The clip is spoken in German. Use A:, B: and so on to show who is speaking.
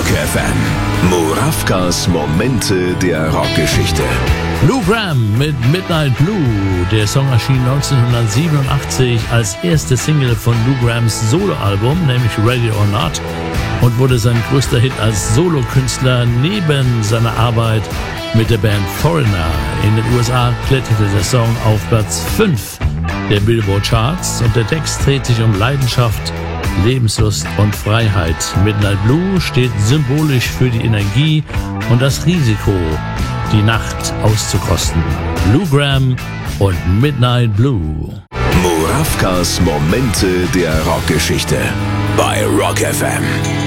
A: Rock FM. Murawkas Momente der Rockgeschichte.
B: Lou Gramm mit Midnight Blue. Der Song erschien 1987 als erste Single von Lou Gramms Soloalbum, nämlich Ready or Not, und wurde sein größter Hit als Solokünstler neben seiner Arbeit mit der Band Foreigner. In den USA kletterte der Song auf Platz 5 der Billboard Charts und der Text dreht sich um Leidenschaft, Lebenslust und Freiheit. Midnight Blue steht symbolisch für die Energie und das Risiko, die Nacht auszukosten. Lou Gramm und Midnight Blue.
A: Murawkas Momente der Rockgeschichte bei Rock FM.